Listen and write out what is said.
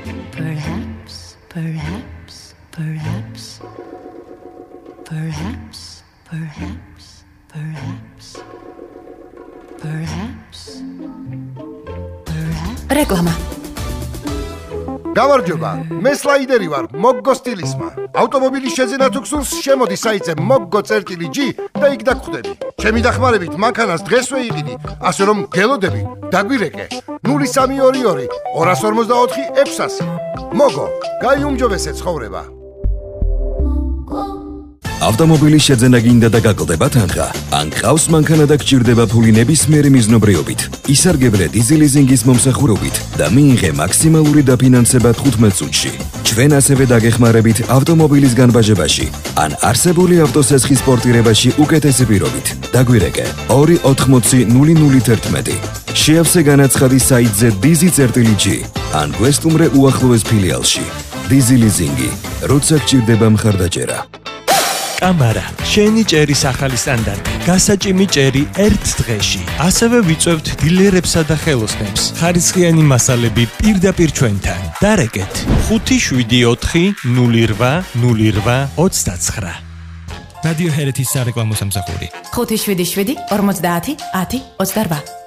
რეკლამა. გამარჯობა, მე სლაიდერი ვარ, მოგგო სტილისმა. ავტომობილის შეძენა თუ გსურს, შემოდი საიტზე moggo.g და იქ დაგხვდები. ჩემი დახმარებით მანქანას დღესვე იყიდი, ასე რომ გელოდები, დაგვირეკე. 0322 254 600. მოგო, გაიუმჯობესე ცხოვრება. ავტომობილის შეძენა გინდა და გაკლდება თანხა. ან გყავს მანქანა და გჭირდება ფული ნებისმიერი მიზნობრიობით. ისარგებლე დიზელიზინგის მომსახურებით და მიიღე მაქსიმალური დაფინანსება 15 წუთში. ჩვენ ასევე დაგეხმარებით ავტომობილის განბაჟებაში ან არსებული ავტოსესხის პორტირებაში უკეთესი პირობით. დაგვირეკე 280 შეავსე განაცხადი საიტზე dizi.g ან გვესტუმრე უახლოეს ფილიალში. დიზელიზინგი, როცა გჭირდება მხარდაჭერა. კამარა, შენი ჭერის ახალი სტანდარტი, გასაჭიმი ჭერი ერთ დღეში. ასევე ვიწევთ დილერებსა და ხელოსნებს. ხარისხიანი მასალები პირდაპირ ჩვენთან. დარეკეთ 574 08 08 29. რადიო ჰერეთის სარეკლამო სამსახური. 577 50 10 28.